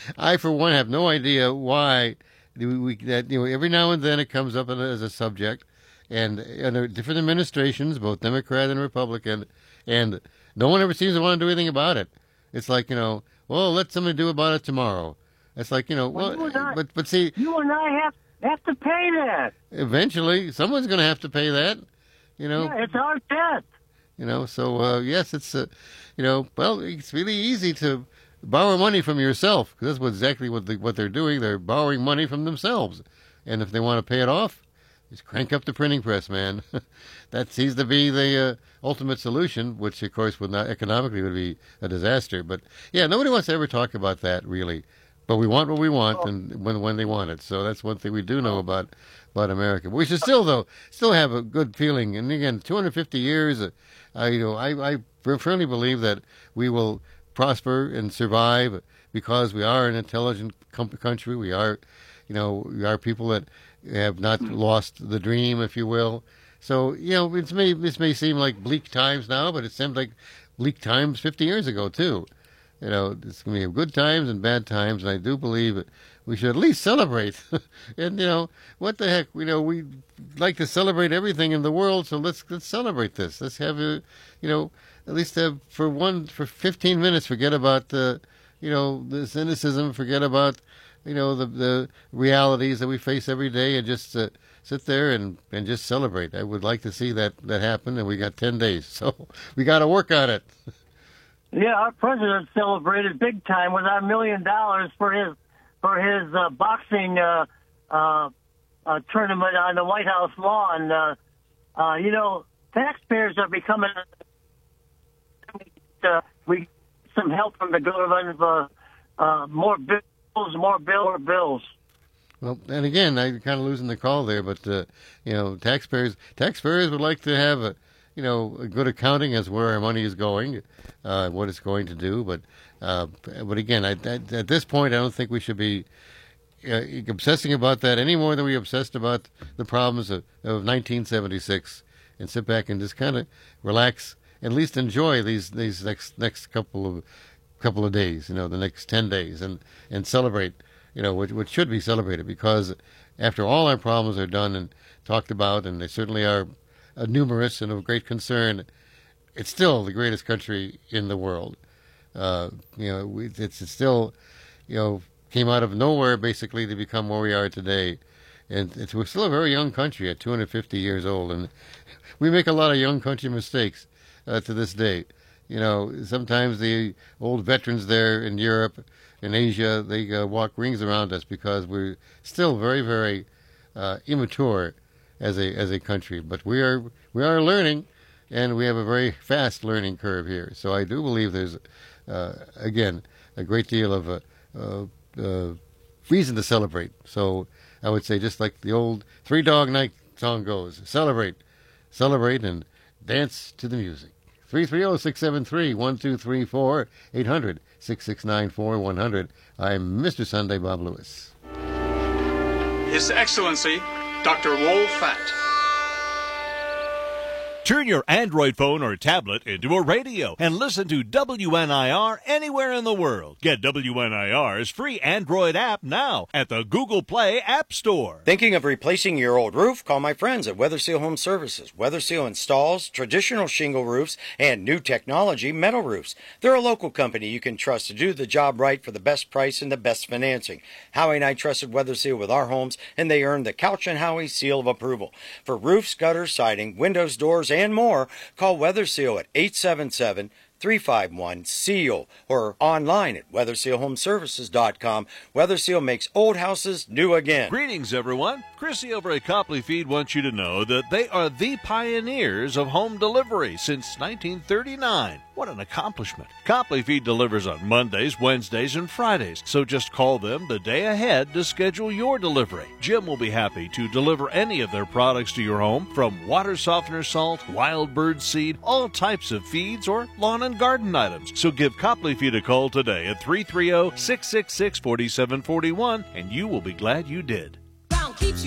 I, for one, have no idea why that every now and then it comes up as a subject, and under different administrations, both Democrat and Republican, and no one ever seems to want to do anything about it. It's like, well, let somebody do about it tomorrow. It's like, but see, you and I have to pay that. Eventually, someone's going to have to pay that. Yeah, it's our debt. So yes, it's well, it's really easy to borrow money from yourself, because that's exactly what they're doing. They're borrowing money from themselves, and if they want to pay it off, just crank up the printing press, man. That seems to be the ultimate solution, which of course would not economically would be a disaster. But yeah, nobody wants to ever talk about that really. But we want what we want, and when they want it. So that's one thing we do know about America. But we should still have a good feeling. And again, 250 years. I firmly believe that we will prosper and survive because we are an intelligent country. We are, we are people that have not lost the dream, if you will. So, this may seem like bleak times now, but it seemed like bleak times 50 years ago, too. It's going to be good times and bad times, and I do believe that we should at least celebrate. And, what the heck, we like to celebrate everything in the world, so let's celebrate this. Let's have, at least for 15 minutes, forget about, the cynicism, forget about, the realities that we face every day, and just sit there and just celebrate. I would like to see that happen, and we got 10 days, so we got to work on it. Yeah, our president celebrated big time with our $1 million for his boxing tournament on the White House lawn. Taxpayers are becoming we some help from the government. More bills. Well, and again, I'm kind of losing the call there, but taxpayers would like to have a good accounting as where our money is going, what it's going to do. But again, at this point, I don't think we should be obsessing about that any more than we obsessed about the problems of 1976, and sit back and just kind of relax, at least enjoy these next couple of days, the next 10 days, and celebrate, what should be celebrated, because after all our problems are done and talked about, and they certainly are numerous and of great concern, it's still the greatest country in the world. It's still, came out of nowhere basically to become where we are today. And we're still a very young country at 250 years old. And we make a lot of young country mistakes to this day. Sometimes the old veterans there in Europe and Asia, they walk rings around us because we're still very, very immature as a country. But we are learning, and we have a very fast learning curve here. So I do believe there's, again, a great deal of reason to celebrate. So I would say, just like the old Three Dog Night song goes, celebrate, and dance to the music. 330-673-1234, 800-669-4100. I'm Mr. Sunday Bob Lewis. His Excellency, Dr. Wolf Fatt. Turn your Android phone or tablet into a radio and listen to WNIR anywhere in the world. Get WNIR's free Android app now at the Google Play App Store. Thinking of replacing your old roof? Call my friends at WeatherSeal Home Services. WeatherSeal installs traditional shingle roofs and new technology metal roofs. They're a local company you can trust to do the job right for the best price and the best financing. Howie and I trusted WeatherSeal with our homes, and they earned the Couch and Howie seal of approval. For roofs, gutters, siding, windows, doors, and more, call WeatherSeal at 877-351-SEAL or online at WeatherSealHomeservices.com. WeatherSeal makes old houses new again. Greetings, everyone. Chrissy over at Copley Feed wants you to know that they are the pioneers of home delivery since 1939. What an accomplishment. Copley Feed delivers on Mondays, Wednesdays, and Fridays, so just call them the day ahead to schedule your delivery. Jim will be happy to deliver any of their products to your home, from water softener salt, wild bird seed, all types of feeds, or lawn and garden items. So give Copley Feed a call today at 330-666-4741, and you will be glad you did.